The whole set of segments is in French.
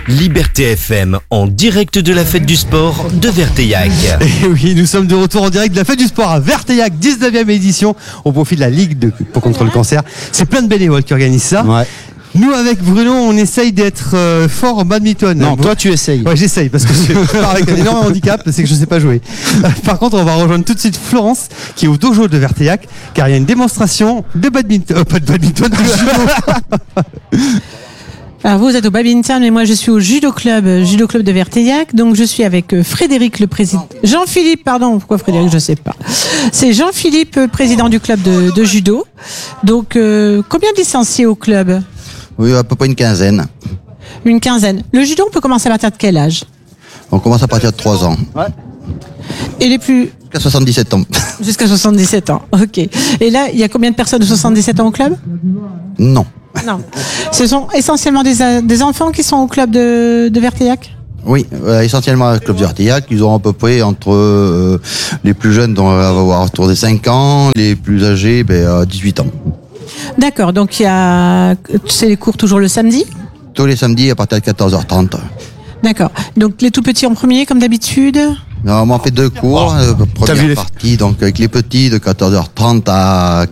Liberté FM, en direct de la fête du sport de Verteillac. Et oui, nous sommes de retour en direct de la fête du sport à Verteillac, 19e édition, au profit de la Ligue contre le cancer. C'est plein de bénévoles qui organisent ça. Ouais. Nous, avec Bruno, on essaye d'être fort en badminton. Non, toi tu essayes. Ouais, j'essaye parce que je pars avec un énorme handicap, c'est que je sais pas jouer. Par contre, on va rejoindre tout de suite Florence, qui est au dojo de Verteillac, car il y a une démonstration de badminton, pas de badminton, de judo. Alors vous êtes au badminton, mais moi je suis au judo club de Verteillac. Donc je suis avec Frédéric, le président. Jean-Philippe, pardon, pourquoi Frédéric, je sais pas. C'est Jean-Philippe, président du club de judo. Donc combien de licenciés au club ? Oui, à peu près une quinzaine. Une quinzaine. Le judo, on peut commencer à partir de quel âge ? On commence à partir de 3 ans. Ouais. Et les plus... Jusqu'à 77 ans. Jusqu'à 77 ans, ok. Et là, il y a combien de personnes de 77 ans au club ? Non. Non. Ce sont essentiellement des enfants qui sont au club de Verteillac ? Oui, essentiellement à Club Verteillac. Ils ont à peu près entre les plus jeunes dont va avoir autour des 5 ans, les plus âgés, 18 ans. D'accord, donc c'est les cours toujours le samedi ? Tous les samedis à partir de 14h30. D'accord. Donc les tout petits en premier, comme d'habitude ? Normalement, on fait 2 cours. Première partie, donc avec les petits de 14h30 à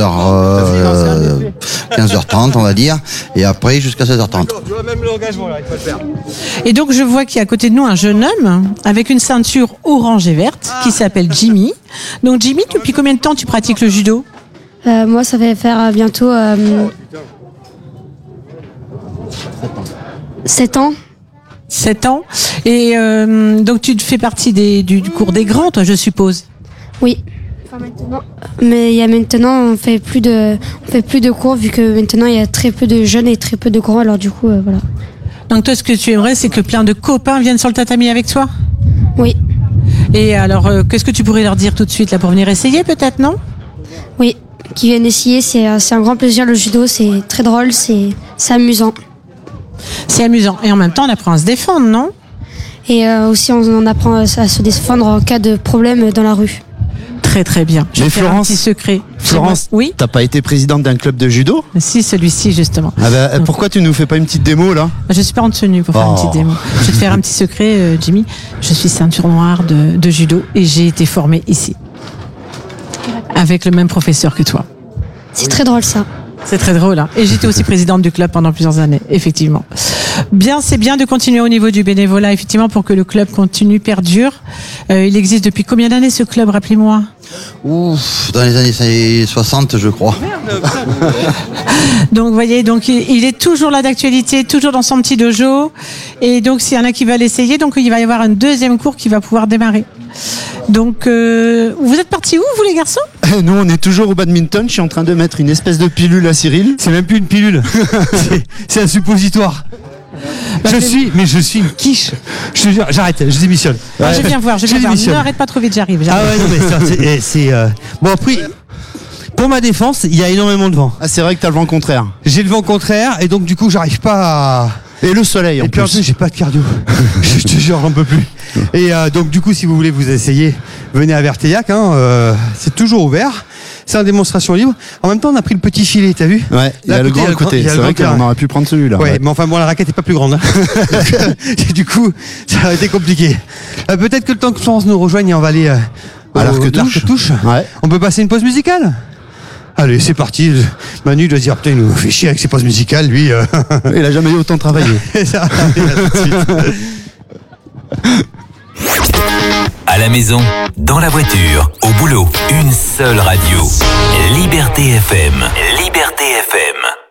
15h30, on va dire. Et après, jusqu'à 16h30. Et donc je vois qu'il y a à côté de nous un jeune homme avec une ceinture orange et verte qui s'appelle Jimmy. Donc Jimmy, depuis combien de temps tu pratiques le judo ? Moi, ça va faire bientôt 7 ans. 7 ans. Et donc tu fais partie du cours des grands, toi, je suppose. Oui. Enfin, maintenant. Mais maintenant, on fait plus de cours vu que maintenant il y a très peu de jeunes et très peu de grands. Alors du coup, voilà. Donc toi, ce que tu aimerais, c'est que plein de copains viennent sur le tatami avec toi ? Oui. Et alors, qu'est-ce que tu pourrais leur dire tout de suite là pour venir essayer, peut-être, non ? Oui. Qui viennent essayer, c'est un grand plaisir le judo, c'est très drôle, c'est amusant. C'est amusant. Et en même temps, on apprend à se défendre, non ? Et aussi, on apprend à se défendre en cas de problème dans la rue. Très très bien. Je vais faire un petit secret. Florence, oui ? T'as pas été présidente d'un club de judo ? Si, celui-ci, justement. Pourquoi tu nous fais pas une petite démo là ? Je suis pas en tenue pour faire une petite démo. Je vais te faire un petit secret, Jimmy. Je suis ceinture noire de judo et j'ai été formée ici. Avec le même professeur que toi. C'est très drôle ça. C'est très drôle, hein. Et j'étais aussi présidente du club pendant plusieurs années, effectivement. Bien, c'est bien de continuer au niveau du bénévolat, effectivement, pour que le club continue, perdure. Il existe depuis combien d'années ce club, rappelez-moi ? Ouf, dans les années 60, je crois. Donc, vous voyez, donc il est toujours là d'actualité, toujours dans son petit dojo. Et donc, s'il y en a qui veulent essayer, donc il va y avoir un deuxième cours qui va pouvoir démarrer. Donc, vous êtes partis où, vous les garçons ? Nous, on est toujours au badminton. Je suis en train de mettre une espèce de pilule à Cyril. C'est même plus une pilule, c'est un suppositoire. Je suis une quiche. Je te jure, j'arrête, je démissionne. Ouais. Je viens voir. N'arrête pas trop vite, j'arrive. Ah ouais, non mais c'est bon après. Pour ma défense, il y a énormément de vent. Ah, c'est vrai que t'as le vent contraire. J'ai le vent contraire et donc du coup, j'arrive pas à... Et le soleil en plus. Et puis en plus, j'ai pas de cardio. Je te jure, j'en peux plus. Et donc du coup, si vous voulez vous essayer, venez à Verteillac. C'est toujours ouvert. C'est en démonstration libre. En même temps, on a pris le petit filet, t'as vu ? Ouais. Il y a le grand côté. C'est vrai qu'on aurait pu prendre celui-là. Ouais, mais enfin bon, la raquette est pas plus grande. Du coup, ça a été compliqué. Peut-être que le temps que Florence nous rejoigne, on va aller à l'Arc-Touche. Ouais. On peut passer une pause musicale ? Allez, c'est parti. Manu doit se dire, putain, il nous fait chier avec ses pauses musicales, lui. Il a jamais autant travaillé. Ça, allez, à tout de suite. À la maison, dans la voiture, au boulot, une seule radio. Liberté FM. Liberté FM.